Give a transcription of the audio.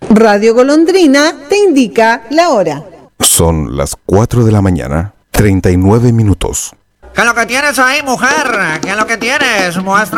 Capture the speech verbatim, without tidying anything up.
Radio Golondrina te indica la hora. Son las cuatro de la mañana, treinta y nueve minutos. ¿Qué es lo que tienes ahí, mujer? ¿Qué es lo que tienes? Muestra